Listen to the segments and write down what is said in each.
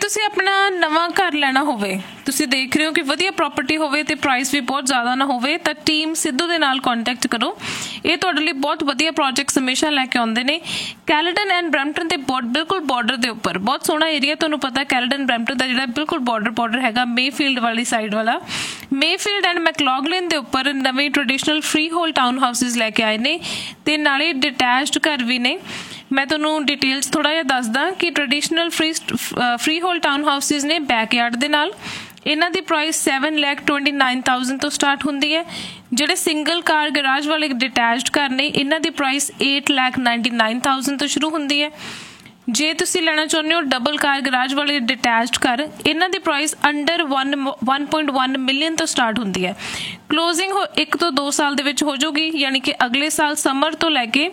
ਤੁਸੀਂ ਆਪਣਾ ਨਵਾਂ ਘਰ ਲੈਣਾ ਹੋਵੇ, ਤੁਸੀਂ ਦੇਖ ਰਹੇ ਹੋ ਕਿ ਵਧੀਆ ਪ੍ਰੋਪਰਟੀ ਹੋਵੇ ਤੇ ਪ੍ਰਾਈਸ ਵੀ ਬਹੁਤ ਜ਼ਿਆਦਾ ਨਾ ਹੋਵੇ, ਤਾਂ ਟੀਮ ਸਿੱਧੂ ਦੇ ਨਾਲ ਕੰਟੈਕਟ ਕਰੋ। ਇਹ ਤੁਹਾਡੇ ਲਈ ਬਹੁਤ ਵਧੀਆ ਪ੍ਰੋਜੈਕਟਸ ਹਮੇਸ਼ਾ ਲੈ ਕੇ ਆਉਂਦੇ ਨੇ। ਕੈਲੇਡਨ ਐਂਡ ਬਰੈਂਪਟਨ ਦੇ ਬਿਲਕੁਲ ਬਾਰਡਰ ਦੇ ਉੱਪਰ ਬਹੁਤ ਸੋਹਣਾ ਏਰੀਆ, ਤੁਹਾਨੂੰ ਪਤਾ ਕੈਲੇਡਨ ਬਰੈਂਪਟਨ ਦਾ ਜਿਹੜਾ ਬਿਲਕੁਲ ਬਾਰਡਰ ਹੈਗਾ ਮੇਫੀਲਡ ਵਾਲੀ ਸਾਈਡ ਵਾਲਾ। ਮੇਫੀਲਡ ਐਂਡ ਮੈਕਲੌਗਲਿਨ ਦੇ ਉੱਪਰ ਨਵੇਂ traditional free hole town houses ਲੈ ਕੇ ਆਏ ਨੇ ਤੇ ਨਾਲੇ ਡਿਟੈਚਡ ਘਰ ਵੀ ਨੇ। ਮੈਂ ਤੁਹਾਨੂੰ ਡਿਟੇਲਸ ਥੋੜਾ ਜਿਹਾ ਦੱਸਦਾ ਕਿ traditional free hole town houses ਨੇ ਬੈਕਯਾਰਡ ਦੇ ਨਾਲ। ਇਹਨਾਂ ਦੀ ਪ੍ਰਾਈਸ 7,29,000 ਤੋਂ ਸਟਾਰਟ ਹੁੰਦੀ ਹੈ। ਜਿਹੜੇ ਸਿੰਗਲ ਕਾਰ ਗਰਾਜ ਵਾਲੇ ਡਿਟੈਚਡ ਘਰ ਨੇ, ਇਹਨਾਂ ਦੀ ਪ੍ਰਾਈਸ 8,99,000 ਤੋਂ ਸ਼ੁਰੂ ਹੁੰਦੀ ਹੈ। ਜੇ ਤੁਸੀਂ ਲੈਣਾ ਚਾਹੁੰਦੇ ਹੋ ਡਬਲ ਕਾਰ ਗਰਾਜ ਵਾਲੇ ਡਿਟੈਚਡ ਘਰ, ਇਹਨਾਂ ਦੀ ਪ੍ਰਾਈਸ ਅੰਡਰ 1.1 ਮਿਲੀਅਨ ਤੋਂ ਸਟਾਰਟ ਹੁੰਦੀ ਹੈ। ਕਲੋਜ਼ਿੰਗ 1 ਤੋਂ 2 ਸਾਲ ਦੇ ਵਿੱਚ ਹੋ ਜਾਊਗੀ, ਯਾਨੀ ਕਿ ਅਗਲੇ ਸਾਲ ਸਮਰ ਤੋਂ ਲੈ ਕੇ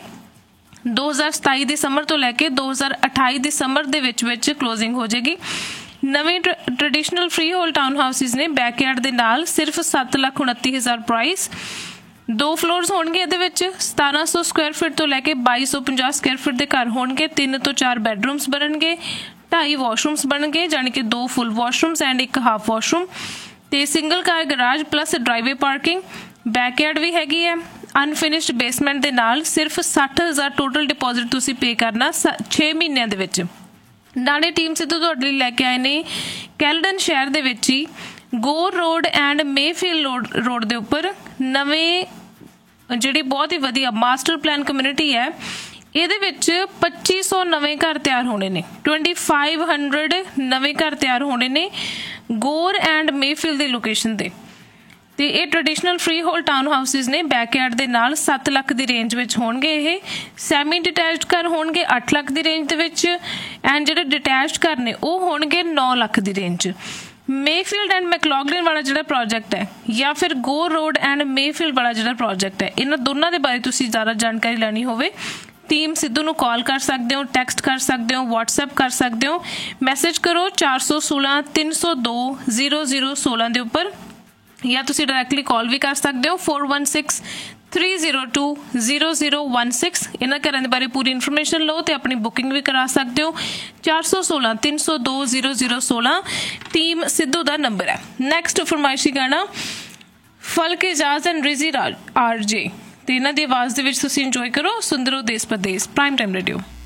2027 ਦੀ ਸਮਰ ਤੋਂ ਲੈ ਕੇ 2028 ਦੀ ਸਮਰ ਦੇ ਵਿੱਚ ਕਲੋਜ਼ਿੰਗ ਹੋ ਜਾਏਗੀ। ਨਵੇਂ traditional free hole town houses ਨੇ ਬੈਕਯਾਰਡ ਦੇ ਨਾਲ, ਸਿਰਫ 7,29,000 ਪ੍ਰਾਈਸ। 2 ਫਲੋਰਸ ਹੋਣਗੇ ਇਹਦੇ ਵਿੱਚ, 1700 ਸਕੁਆਇਰ ਫੀਟ ਤੋਂ ਲੈ ਕੇ 2250 ਸਕੁਆਇਰ ਫੀਟ ਦੇ ਘਰ ਹੋਣਗੇ। 3 ਤੋਂ 4 ਬੈਡਰੂਮਸ ਬਣਨਗੇ, 2.5 ਵਾਸ਼ਰੂਮਸ ਬਣਨਗੇ, ਜਾਣੀ ਕਿ 2 ਫੁੱਲ ਵਾਸ਼ਰੂਮਸ ਐਂਡ 1 ਹਾਫ ਵਾਸ਼ਰੂਮ, ਤੇ ਸਿੰਗਲ ਕਾਰ garage plus driveway parking. Backyard ਵੀ ਹੈਗੀ ਹੈ ਅਨਫਿਨਿਸ਼ਡ ਬੇਸਮੈਂਟ ਦੇ ਨਾਲ। ਸਿਰਫ 60,000 ਟੋਟਲ ਡਿਪੋਜ਼ਿਟ ਤੁਸੀਂ ਪੇ ਕਰਨਾ 6 ਮਹੀਨਿਆਂ ਦੇ ਵਿੱਚ। ਨਾਲੇ ਟੀਮ ਸਿੱਧੂ ਤੁਹਾਡੇ ਲਈ ਲੈ ਕੇ ਆਏ ਨੇ ਕੈਲਡਨ ਸ਼ਹਿਰ ਦੇ ਵਿੱਚ ਹੀ ਗੋਰ ਰੋਡ ਐਂਡ ਮੇਫੀਲਡ ਰੋਡ ਦੇ ਉੱਪਰ ਨਵੇਂ ਜਿਹੜੀ ਬਹੁਤ ਹੀ ਵਧੀਆ ਮਾਸਟਰ ਪਲਾਨ ਕਮਿਊਨਿਟੀ ਹੈ। ਇਹਦੇ ਵਿੱਚ 2500 ਨਵੇਂ ਘਰ ਤਿਆਰ ਹੋਣੇ ਨੇ, 2500 ਨਵੇਂ ਘਰ ਤਿਆਰ ਹੋਣੇ ਨੇ ਗੋਰ ਐਂਡ ਮੇਫੀਲਡ ਦੀ ਲੋਕੇਸ਼ਨ ਤੇ। ਤੇ ਇਹ traditional free hole town houses ਨੇ ਬੈਕਯਾਰਡ ਦੇ ਨਾਲ। 7 ਲੱਖ ਦੀ ਰੇਂਜ ਵਿੱਚ ਹੋਣਗੇ। ਇਹ ਸੈਮੀ ਡਿਟੈਚਡ ਘਰ ਹੋਣਗੇ 8 ਲੱਖ ਦੀ ਰੇਂਜ ਦੇ ਵਿੱਚ, ਐਂਡ ਜਿਹੜੇ ਡਿਟੈਚਡ ਘਰ ਨੇ ਉਹ ਹੋਣਗੇ 9 ਲੱਖ ਦੀ ਰੇਂਜ। ਮੇਫੀਲਡ ਐਂਡ ਮੈਕਲੌਗਲਿਨ ਵਾਲਾ ਜਿਹੜਾ ਪ੍ਰੋਜੈਕਟ ਹੈ, ਜਾਂ ਫਿਰ ਗੋ ਰੋਡ ਐਂਡ ਮੇਫੀਲਡ ਵਾਲਾ ਜਿਹੜਾ ਪ੍ਰੋਜੈਕਟ ਹੈ, ਇਹਨਾਂ ਦੋਨਾਂ ਦੇ ਬਾਰੇ ਤੁਸੀਂ ਜ਼ਿਆਦਾ ਜਾਣਕਾਰੀ ਲੈਣੀ ਹੋਵੇ, ਟੀਮ ਸਿੱਧੂ ਨੂੰ ਕਾਲ ਕਰ ਸਕਦੇ ਹੋ, ਟੈਕਸਟ ਕਰ ਸਕਦੇ ਹੋ, ਵਟਸਐਪ ਕਰ ਸਕਦੇ ਹੋ। ਮੈਸੇਜ ਕਰੋ 416 302 0016 ਦੇ ਉੱਪਰ, ਜਾਂ ਤੁਸੀਂ ਡਾਇਰੈਕਟਲੀ ਕਾਲ ਵੀ ਕਰ ਸਕਦੇ ਹੋ 416 302 0016। ਇਹਨਾਂ ਘਰਾਂ ਦੇ ਬਾਰੇ ਪੂਰੀ ਇਨਫੋਰਮੇਸ਼ਨ ਲਓ ਤੇ ਆਪਣੀ ਬੁਕਿੰਗ ਵੀ ਕਰਾ ਸਕਦੇ ਹੋ। 416 302 0016 ਟੀਮ ਸਿੱਧੂ ਦਾ ਨੰਬਰ ਹੈ। ਨੈਕਸਟ ਫਰਮਾਇਸ਼ੀ ਗਾਣਾ ਫਲਕ ਇਜਾਜ਼ ਐਂਡ ਰਿਜ਼ੀ RJ, ਤੇ ਇਹਨਾਂ ਦੀ ਆਵਾਜ਼ ਦੇ ਵਿੱਚ ਤੁਸੀਂ ਇੰਜੋਏ ਕਰੋ ਸੁੰਦਰੋ ਦੇਸ ਪਰਦੇਸ ਪ੍ਰਾਈਮ ਟਾਈਮ ਰੇਡੀਓ।